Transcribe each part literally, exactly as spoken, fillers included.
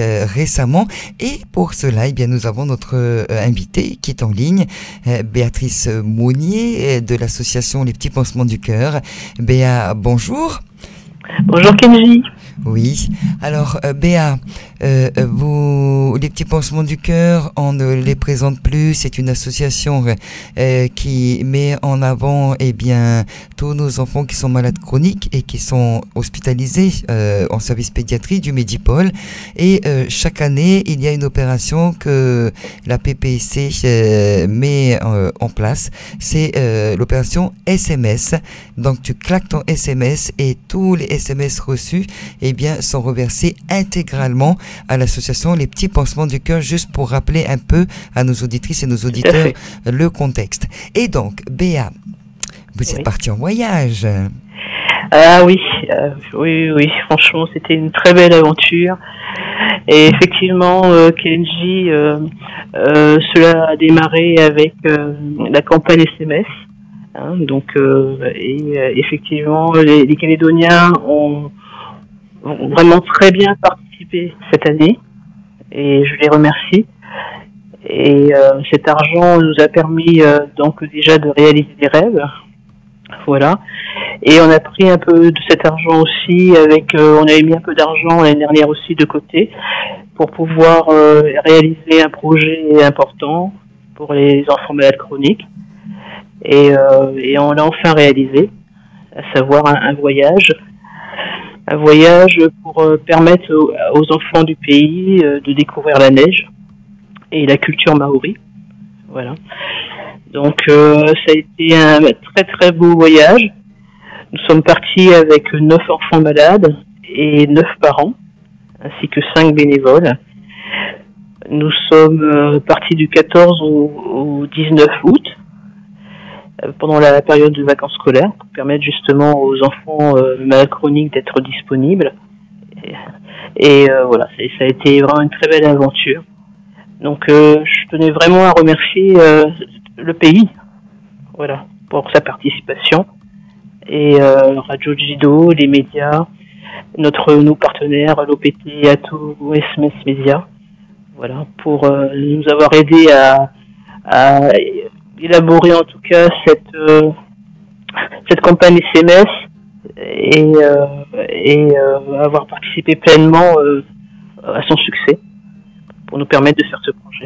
euh, récemment. Et pour cela, eh bien, nous avons notre euh, invitée qui est en ligne, euh, Béatrice Monnier de l'association Les Petits Pansements du Cœur. Béa, bonjour. Bonjour Kenji. Oui, alors euh, Béa, euh, vous, les Petits Pansements du Cœur, on ne les présente plus, c'est une association euh, qui met en avant eh bien, tous nos enfants qui sont malades chroniques et qui sont hospitalisés euh, en service pédiatrie du Medipôle. Et euh, chaque année, il y a une opération que la P P C euh, met euh, en place, c'est euh, l'opération S M S. Donc tu claques ton S M S et tous les S M S reçus eh bien, sont reversés intégralement à l'association Les Petits Pansements du Cœur, juste pour rappeler un peu à nos auditrices et nos auditeurs le contexte. Et donc, Béa, vous êtes oui. partie en voyage. Ah oui, euh, oui, oui, franchement, c'était une très belle aventure. Et effectivement, euh, Kenji, euh, euh, cela a démarré avec euh, la campagne S M S. Hein, donc, euh, et euh, effectivement, les, les Calédoniens ont ont vraiment très bien participé cette année et je les remercie. Et euh, cet argent nous a permis euh, donc déjà de réaliser des rêves, voilà. Et on a pris un peu de cet argent aussi avec, euh, on avait mis un peu d'argent l'année dernière aussi de côté pour pouvoir euh, réaliser un projet important pour les enfants malades chroniques. Et, euh, et on l'a enfin réalisé, à savoir un, un voyage. Un voyage pour euh, permettre aux, aux enfants du pays euh, de découvrir la neige et la culture maori. Voilà. Donc euh, ça a été un très très beau voyage. Nous sommes partis avec neuf enfants malades et neuf parents, ainsi que cinq bénévoles. Nous sommes euh, partis du quatorze au, au dix-neuf août, pendant la période de vacances scolaires, pour permettre justement aux enfants euh, malades chroniques d'être disponibles. Et, et euh, voilà, c'est, ça a été vraiment une très belle aventure. Donc euh, je tenais vraiment à remercier euh, le pays, voilà, pour sa participation. Et euh, Radio Jido, les médias, notre, nos partenaires, l'O P T, Ato, S M S Média, voilà, pour euh, nous avoir aidés à, à élaborer en tout cas cette euh, cette campagne S M S et euh, et euh, avoir participé pleinement euh, à son succès pour nous permettre de faire ce projet.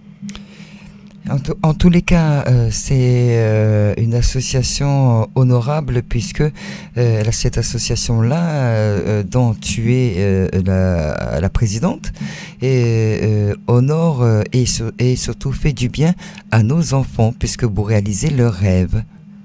En, to- en tous les cas, euh, c'est euh, une association honorable puisque euh, cette association-là, euh, dont tu es euh, la, la présidente, et, euh, honore euh, et, sur- et surtout fait du bien à nos enfants puisque vous réalisez leurs rêves.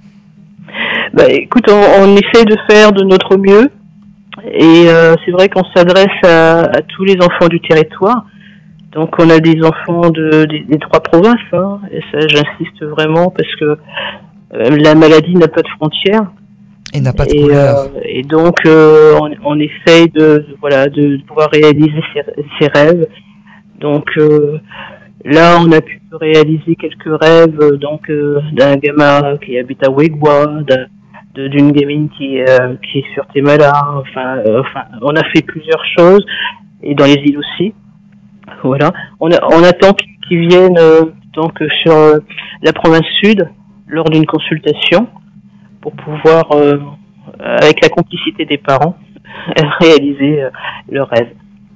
Bah, écoute, on, on essaie de faire de notre mieux et euh, c'est vrai qu'on s'adresse à, à tous les enfants du territoire. Donc on a des enfants de, des, des trois provinces, hein, et ça j'insiste vraiment parce que euh, la maladie n'a pas de frontières. Et n'a pas de et, couleur. euh, et donc euh, on, on essaye de, de voilà de pouvoir réaliser ses, ses rêves. Donc euh, là on a pu réaliser quelques rêves donc euh, d'un gamin qui habite à Wegwa, d'un, de, d'une gamine qui euh, qui est sur Temala. Enfin euh, enfin on a fait plusieurs choses et dans les îles aussi. Voilà, on, a, on attend qu'ils viennent euh, donc sur euh, la province sud lors d'une consultation pour pouvoir, euh, avec la complicité des parents, réaliser euh, leurs rêves.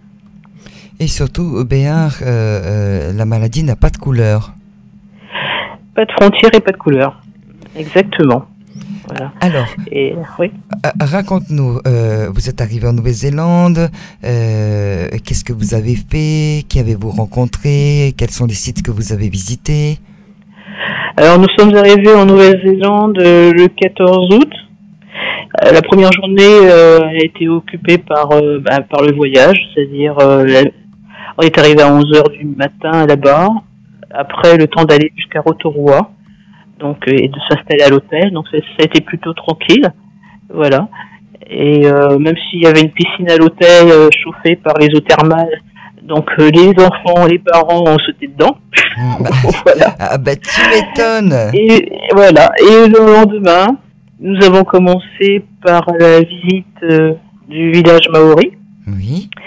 Et surtout, Béar, euh, euh, la maladie n'a pas de couleur. Pas de frontières et pas de couleurs. Exactement. Voilà. Alors, et, oui. euh, raconte-nous, euh, vous êtes arrivé en Nouvelle-Zélande, euh, qu'est-ce que vous avez fait, qui avez-vous rencontré, quels sont les sites que vous avez visités? Alors nous sommes arrivés en Nouvelle-Zélande euh, le quatorze août. Euh, la première journée euh, a été occupée par, euh, bah, par le voyage, c'est-à-dire euh, la... on est arrivé à onze heures du matin là-bas, après le temps d'aller jusqu'à Rotorua. Donc et de s'installer à l'hôtel, donc ça, ça a été plutôt tranquille, voilà. Et euh, même s'il y avait une piscine à l'hôtel euh, chauffée par les eaux thermales, donc euh, les enfants, les parents ont sauté dedans. Mmh, bah, voilà. Ah bah tu m'étonnes. Et, et voilà. Et le lendemain, nous avons commencé par la visite euh, du village maori. Oui.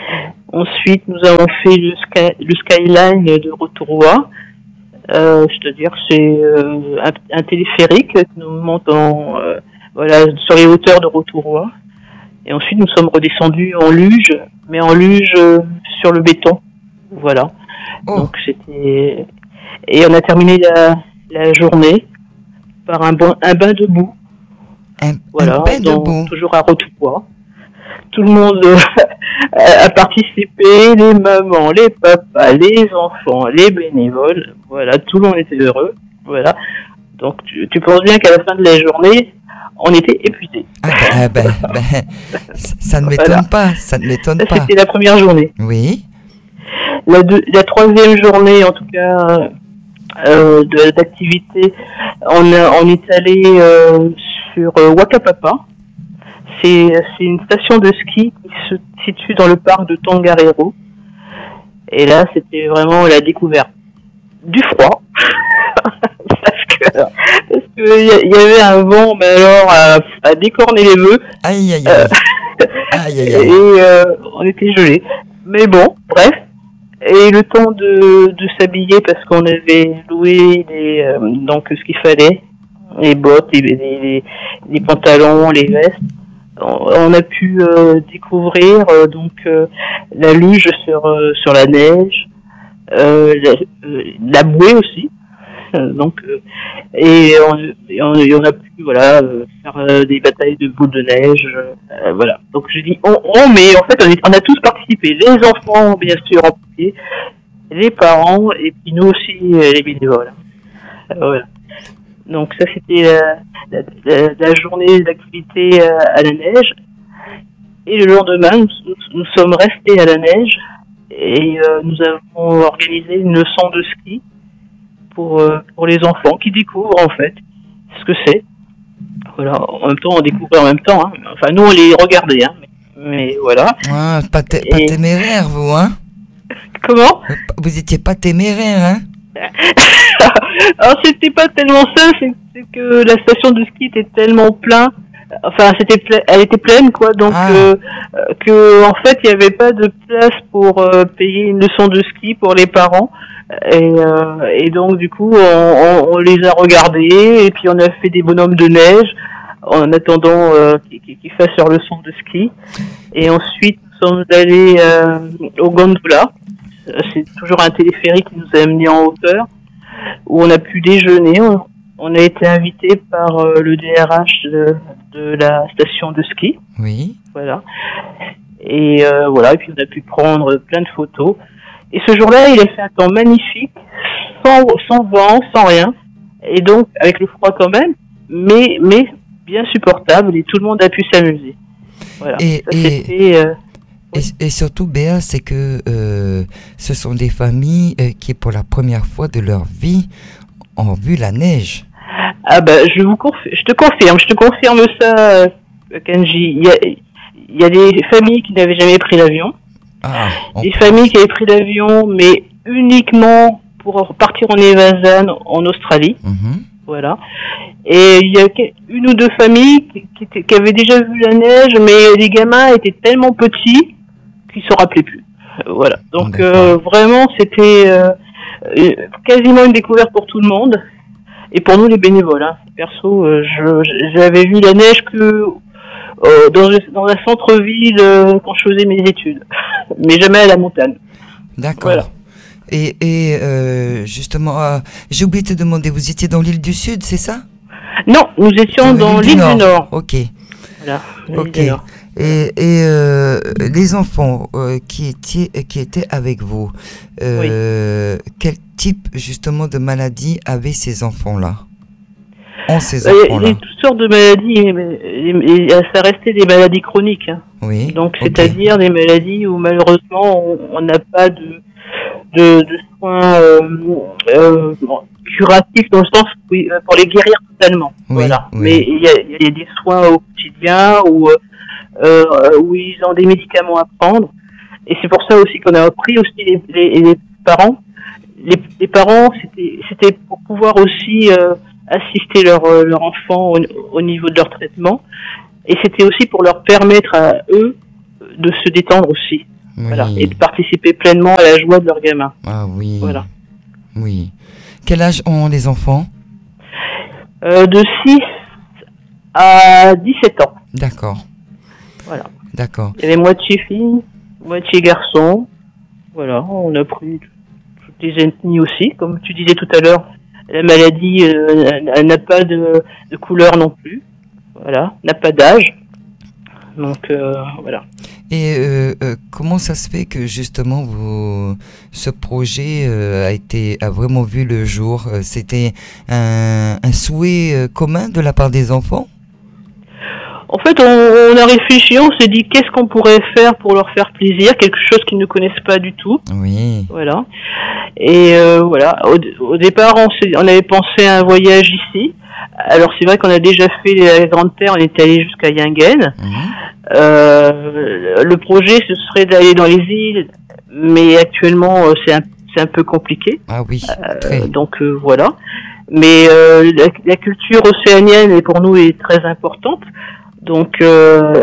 Ensuite, nous avons fait le, sky, le skyline de Rotorua. Euh, c'est-à-dire c'est euh, un, un téléphérique qui nous monte en, euh, voilà, sur les hauteurs de Rotorua. Et ensuite, nous sommes redescendus en luge, mais en luge euh, sur le béton. Voilà. Oh. Donc c'était et on a terminé la, la journée par un, bon, un bain de boue. Un, voilà, un bain de boue. Toujours à Rotorua. Tout le monde euh, a participé, les mamans, les papas, les enfants, les bénévoles. Voilà, tout le monde était heureux. Voilà. Donc tu, tu penses bien qu'à la fin de la journée, on était épuisés. Ah ben, ben, ben, ça ne m'étonne voilà. pas, ça ne m'étonne ça, pas. C'était la première journée. Oui. La, deux, la troisième journée, en tout cas, euh, de, d'activité, on, a, on est allé euh, sur euh, Wakapapa. C'est, c'est une station de ski qui se situe dans le parc de Tongariro. Et là, c'était vraiment la découverte du froid. parce que parce que y, y avait un vent, mais alors à, à décorner les vœux. Aïe aïe aïe. Euh, aïe, aïe, aïe. Et euh, on était gelés. Mais bon, bref. Et le temps de, de s'habiller parce qu'on avait loué les, euh, donc ce qu'il fallait, les bottes, les, les, les pantalons, les vestes. On a pu euh, découvrir euh, donc euh, la luge sur euh, sur la neige, euh, la, euh, la bouée aussi. Euh, donc euh, et, on, et, on, et on a pu voilà euh, faire euh, des batailles de boules de neige. Euh, voilà. Donc je dis on, on mais en fait on, est, on a tous participé. Les enfants bien sûr en premier, les parents et puis nous aussi euh, les bénévoles. Euh, voilà. Donc ça c'était la, la, la, la journée d'activité à la neige. Et le lendemain, nous, nous, nous sommes restés à la neige et euh, nous avons organisé une leçon de ski pour, euh, pour les enfants qui découvrent en fait ce que c'est. Voilà, en même temps on découvrait en même temps. Hein. Enfin nous on les regardait, hein. mais, mais voilà. Ah, pas, t- pas et... téméraire vous, hein. Comment ? Vous étiez pas téméraire, hein. Alors c'était pas tellement ça, c'est, c'est que la station de ski était tellement pleine, enfin c'était pla- elle était pleine quoi, donc ah. euh, que en fait il y avait pas de place pour euh, payer une leçon de ski pour les parents et, euh, et donc du coup on, on, on les a regardés et puis on a fait des bonhommes de neige en attendant euh, qu'ils, qu'ils fassent leur leçon de ski et ensuite nous sommes allés euh, au Gondola. C'est toujours un téléphérique qui nous a amenés en hauteur, où on a pu déjeuner. On a été invité par euh, le D R H de, de la station de ski. Oui. Voilà. Et euh, voilà. Et puis on a pu prendre plein de photos. Et ce jour-là, il a fait un temps magnifique, sans, sans vent, sans rien. Et donc, avec le froid quand même, mais, mais bien supportable. Et tout le monde a pu s'amuser. Voilà. Et, Ça, et... c'était... Euh, Et, et surtout, Béa, c'est que euh, ce sont des familles euh, qui, pour la première fois de leur vie, ont vu la neige. Ah ben, je vous conf... je te confirme, je te confirme ça, Kenji. Il y a, il y a des familles qui n'avaient jamais pris l'avion, ah, des peut... familles qui avaient pris l'avion, mais uniquement pour partir en Evazan en Australie. Mm-hmm. Voilà. Et il y a une ou deux familles qui, qui, qui avaient déjà vu la neige, mais les gamins étaient tellement petits qu'ils se rappelaient plus. Voilà. Donc euh, vraiment, c'était euh, quasiment une découverte pour tout le monde et pour nous les bénévoles. Hein. Perso, euh, je, j'avais vu la neige que euh, dans, dans un centre-ville euh, quand je faisais mes études, mais jamais à la montagne. D'accord. Voilà. Et, et euh, justement, euh, j'ai oublié de te demander, vous étiez dans l'île du Sud, c'est ça ? Non, nous étions dans l'île, l'île du Nord. Du Nord. Ok. Voilà. Ok. Et, et euh, les enfants euh, qui étaient qui étaient avec vous, euh, oui. Quel type justement de maladie avaient ces enfants-là ? Ont ces enfants-là ? Il y a toutes sortes de maladies, mais ça restait des maladies chroniques. Hein. Oui. Donc c'est-à-dire okay. des maladies où malheureusement on n'a pas de de, de soins euh, euh, curatifs dans le sens où, pour les guérir totalement. Oui, voilà. Oui. Mais il y a, il y a des soins au quotidien où euh, où ils ont des médicaments à prendre. Et c'est pour ça aussi qu'on a appris aussi les, les, les parents. Les, les parents, c'était, c'était pour pouvoir aussi euh, assister leur, leur enfant au, au niveau de leur traitement. Et c'était aussi pour leur permettre à eux de se détendre aussi. Oui. Voilà, et de participer pleinement à la joie de leurs gamins. Ah oui. Voilà. Oui. Quel âge ont les enfants? Euh, de six à dix-sept ans. D'accord. Voilà. D'accord. Il y avait moitié filles, moitié garçons. Voilà, on a pris toutes les ethnies aussi. Comme tu disais tout à l'heure, la maladie euh, elle n'a pas de, de couleur non plus. Voilà, n'a pas d'âge. Donc euh, voilà. Et euh, euh, comment ça se fait que justement vous, ce projet euh, a été a vraiment vu le jour? C'était un, un souhait euh, commun de la part des enfants? En fait, on, on a réfléchi, on s'est dit qu'est-ce qu'on pourrait faire pour leur faire plaisir, quelque chose qu'ils ne connaissent pas du tout. Oui. Voilà. Et euh, voilà. Au, au départ, on, s'est, on avait pensé à un voyage ici. Alors c'est vrai qu'on a déjà fait la Grande Terre, on est allé jusqu'à Yingen. Mmh. Euh, le projet, ce serait d'aller dans les îles, mais actuellement, euh, c'est un, c'est un peu compliqué. Ah oui. Euh, donc euh, voilà. Mais euh, la, la culture océanienne est pour nous est très importante. Donc euh,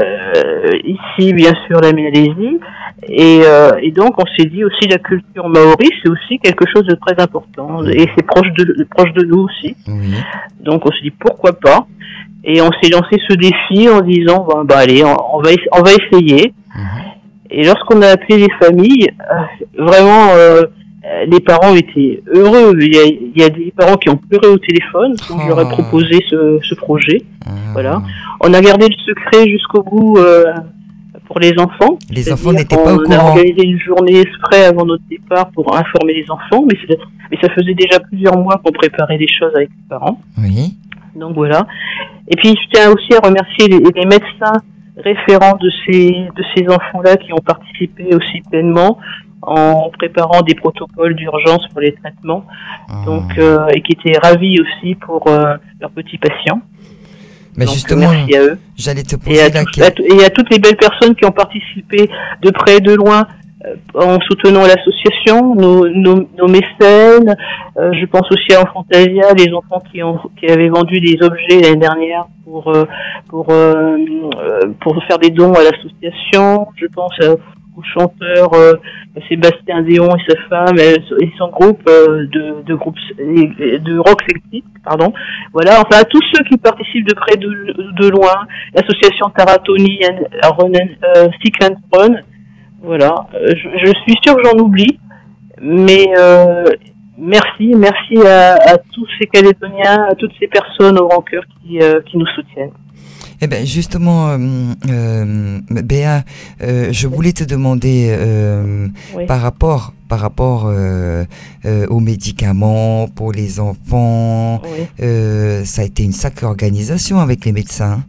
ici, bien sûr, la Mélanésie. Et, euh, et donc, on s'est dit aussi la culture maori, c'est aussi quelque chose de très important. Et c'est proche de, proche de nous aussi. Oui. Donc, on s'est dit pourquoi pas. Et on s'est lancé ce défi en disant, bah, bah allez, on, on va, on va essayer. Mmh. Et lorsqu'on a appelé les familles, euh, vraiment, euh, les parents étaient heureux. Il y, a, il y a des parents qui ont pleuré au téléphone quand oh. je leur ai proposé ce, ce projet. Mmh. Voilà. On a gardé le secret jusqu'au bout euh, pour les enfants. Les enfants n'étaient pas au courant. On a organisé une journée exprès avant notre départ pour informer les enfants, mais, mais ça faisait déjà plusieurs mois qu'on préparait des choses avec les parents. Oui. Donc voilà. Et puis je tiens aussi à remercier les, les médecins référents de ces de ces enfants-là qui ont participé aussi pleinement en préparant des protocoles d'urgence pour les traitements. Oh. Donc euh, et qui étaient ravis aussi pour euh, leurs petits patients. Mais donc, justement, merci à eux. J'allais te poser et à la question. Et à toutes les belles personnes qui ont participé de près et de loin euh, en soutenant l'association, nos, nos, nos mécènes. Euh, je pense aussi à Enfantasia, les enfants qui ont qui avaient vendu des objets l'année dernière pour euh, pour euh, pour faire des dons à l'association. Je pense à, au chanteur euh, Sébastien Déon et sa femme et son groupe euh, de de groupe de rock celtique, pardon. Voilà, enfin à tous ceux qui participent de près de de loin, l'association Taratoni, euh, Stick and Run. Voilà, je, je suis sûre que j'en oublie, mais euh, merci, merci à, à tous ces Calédoniens, à toutes ces personnes au grand cœur qui, euh, qui nous soutiennent. Eh ben justement, euh, euh, Béa, euh, je voulais te demander euh, oui. par rapport, par rapport euh, euh, aux médicaments pour les enfants, oui. euh, ça a été une sacrée organisation avec les médecins.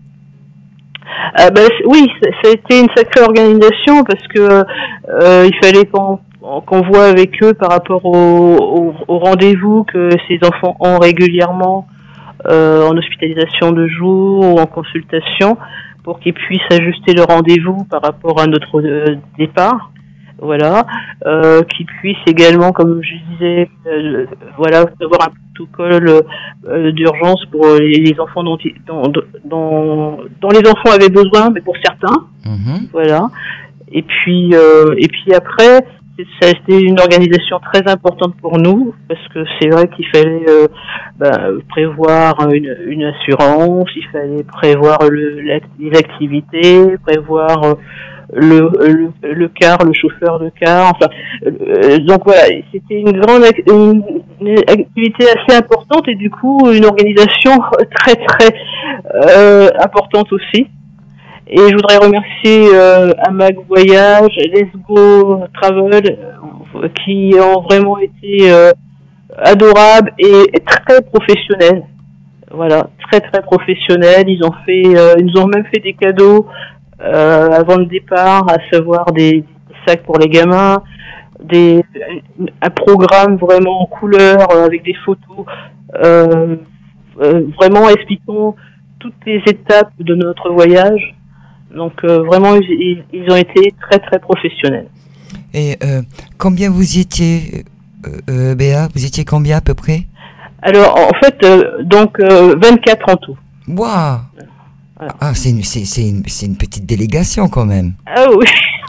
Euh, ben, oui, ça a été une sacrée organisation parce que euh, il fallait qu'on, qu'on voit avec eux par rapport au, au, au rendez-vous que ces enfants ont régulièrement euh, en hospitalisation de jour ou en consultation pour qu'ils puissent ajuster le rendez-vous par rapport à notre euh, départ. Voilà, euh, qu'ils puissent également, comme je disais, euh, voilà, avoir un protocole euh, d'urgence pour les, les enfants dont, dont, dont, dont les enfants avaient besoin, mais pour certains, mmh. Voilà. Et puis, euh, et puis après, ça a été une organisation très importante pour nous parce que c'est vrai qu'il fallait euh, bah, prévoir une, une assurance, il fallait prévoir le, la, les activités, prévoir euh, Le, le, le car, le chauffeur de car, enfin, euh, donc voilà, c'était une grande une, une activité assez importante et du coup une organisation très très euh, importante aussi. Et je voudrais remercier euh, Amag Voyage, Let's Go Travel, euh, qui ont vraiment été euh, adorables et très professionnels. Voilà, très très professionnels. Ils ont fait, euh, ils nous ont même fait des cadeaux. Euh, avant le départ, à savoir des sacs pour les gamins, des, un programme vraiment en couleur euh, avec des photos, euh, euh, vraiment expliquant toutes les étapes de notre voyage. Donc euh, vraiment, ils, ils ont été très très professionnels. Et euh, combien vous y étiez, euh, euh, Béa? Vous étiez combien à peu près? Alors en fait, euh, donc euh, vingt-quatre en tout. Waouh! Voilà. Ah, c'est une, c'est, c'est, une, c'est une petite délégation quand même. Ah oui,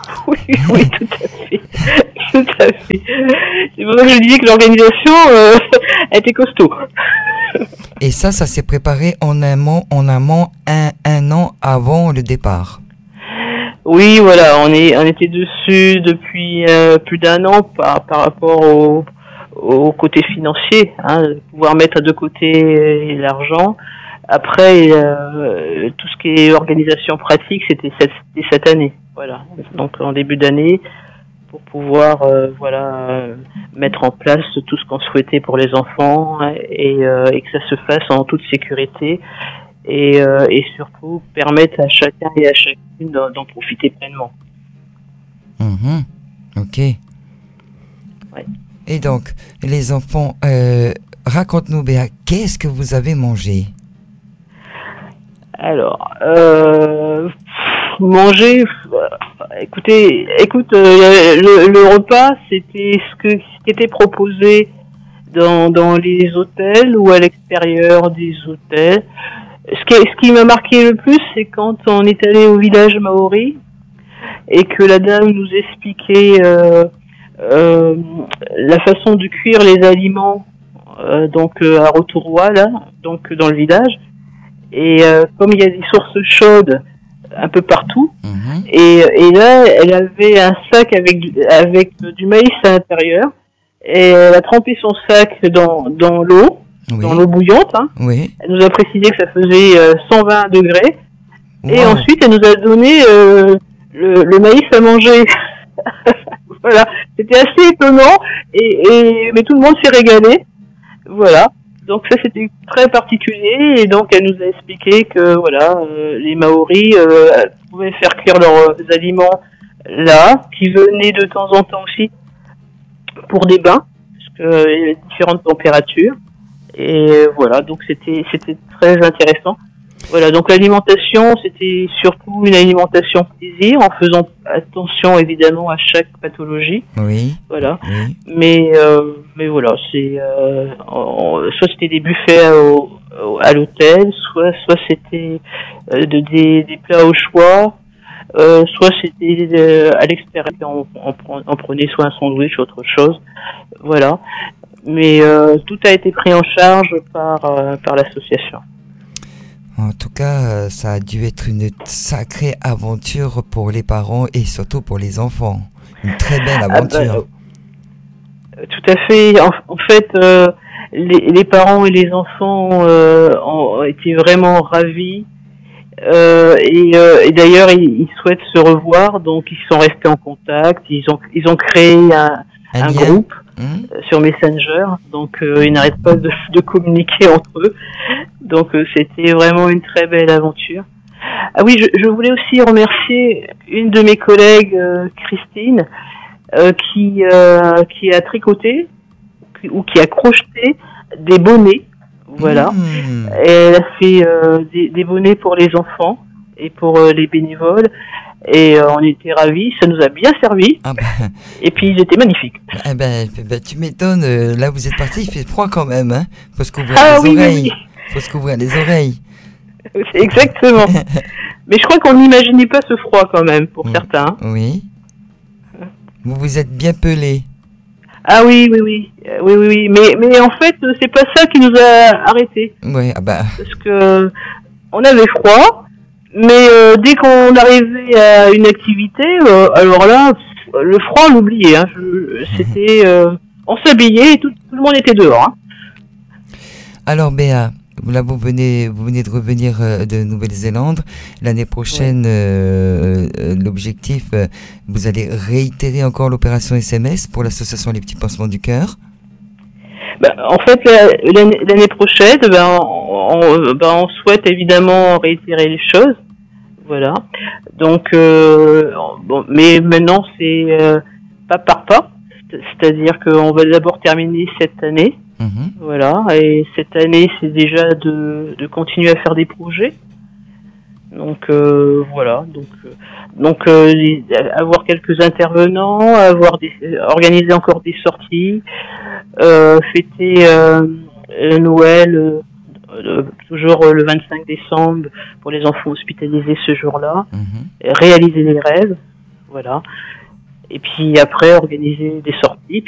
Oui, oui, tout à fait. Tout à fait. C'est pour ça que je disais que l'organisation euh, était costaud. Et ça, ça s'est préparé en amont, en amont un, un an avant le départ. Oui, voilà, on est, on était dessus depuis euh, plus d'un an par, par rapport au, au côté financier, hein, pouvoir mettre de côté l'argent. Après, euh, tout ce qui est organisation pratique, c'était cette, c'était cette année, voilà. Donc en début d'année, pour pouvoir, euh, voilà, euh, mettre en place tout ce qu'on souhaitait pour les enfants et, euh, et que ça se fasse en toute sécurité. Et, euh, et surtout permettre à chacun et à chacune d'en, d'en profiter pleinement. Mmh. Ok. Ouais. Et donc, les enfants, euh, raconte-nous, Béa, qu'est-ce que vous avez mangé? Alors, euh, manger, euh, écoutez, écoute, euh, le, le repas, c'était ce, que, ce qui était proposé dans, dans les hôtels ou à l'extérieur des hôtels. Ce qui, ce qui m'a marqué le plus, c'est quand on est allé au village maori et que la dame nous expliquait euh, euh, la façon de cuire les aliments, euh, donc euh, à Rotorua, là, donc dans le village. Et euh, comme il y a des sources chaudes un peu partout, Mmh. et, et là, elle avait un sac avec du, avec du maïs à l'intérieur, et elle a trempé son sac dans, dans l'eau. Oui. Dans l'eau bouillante, hein. Oui. Elle nous a précisé que ça faisait euh, cent vingt degrés. Wow. Et ensuite, elle nous a donné euh, le, le maïs à manger. Voilà. C'était assez étonnant, et, et, mais tout le monde s'est régalé. Voilà. Donc ça, c'était très particulier. Et donc, elle nous a expliqué que voilà, euh, les Maoris euh, pouvaient faire cuire leurs aliments là, qui venaient de temps en temps aussi pour des bains, parce qu'il y a différentes températures. Et voilà, donc c'était c'était très intéressant. Voilà, donc l'alimentation, c'était surtout une alimentation plaisir, en faisant attention évidemment à chaque pathologie. Oui. Voilà. Oui. Mais euh, mais voilà, c'est euh, on, soit c'était des buffets au, au, à l'hôtel, soit soit c'était euh, de, des des plats au choix, euh, soit c'était euh, à l'extérieur, on, on, on prenait soit un sandwich, autre chose. Voilà. Mais euh, tout a été pris en charge par, euh, par l'association. En tout cas, euh, ça a dû être une sacrée aventure pour les parents et surtout pour les enfants. Une très belle aventure. Ah bah, tout à fait. En, en fait, euh, les, les parents et les enfants euh, ont été vraiment ravis. Euh, et, euh, et d'ailleurs, ils, ils souhaitent se revoir, donc ils sont restés en contact. Ils ont, ils ont créé un, un, un groupe. Mmh. Sur Messenger, donc euh, ils n'arrêtent pas de, de communiquer entre eux. Donc euh, c'était vraiment une très belle aventure. Ah oui, je, je voulais aussi remercier une de mes collègues, euh, Christine, euh, qui euh, qui a tricoté qui, ou qui a crocheté des bonnets. Voilà. Mmh. Et elle a fait euh, des, des bonnets pour les enfants et pour euh, les bénévoles. Et euh, on était ravis, ça nous a bien servi. Ah ben... Et puis ils étaient magnifiques. Eh ben, ben tu m'étonnes, euh, là vous êtes parti, il fait froid quand même, hein. Faut se couvrir ah, les oui, oreilles. Oui, oui. Faut se couvrir les oreilles. Exactement. Mais je crois qu'on n'imaginait pas ce froid quand même, pour mmh. certains. Oui. Vous vous êtes bien pelés. Ah oui, oui, oui, euh, oui, oui, oui. Mais, mais en fait, c'est pas ça qui nous a arrêtés. Oui, ah bah. Parce que on avait froid. Mais euh, dès qu'on arrivait à une activité, euh, alors là, le froid, on l'oubliait. Hein. Je, c'était, euh, on s'habillait et tout, tout le monde était dehors. Hein. Alors Béa, là vous venez, vous venez de revenir euh, de Nouvelle-Zélande. L'année prochaine, oui. euh, euh, l'objectif, euh, vous allez réitérer encore l'opération S M S pour l'association Les Petits Pansements du Cœur. Ben, en fait, l'année, l'année prochaine, ben, on, ben, on souhaite évidemment réitérer les choses. Voilà. Donc, euh, bon, mais maintenant, c'est euh, pas par pas. C'est-à-dire qu'on va d'abord terminer cette année. Mmh. Voilà. Et cette année, c'est déjà de, de continuer à faire des projets. Donc, euh, voilà. Donc, euh, donc euh, avoir quelques intervenants, avoir des, organiser encore des sorties. Euh, fêter euh, Noël euh, toujours euh, le vingt-cinq décembre pour les enfants hospitalisés ce jour-là, mmh. réaliser les rêves, voilà. Et puis après organiser des sorties,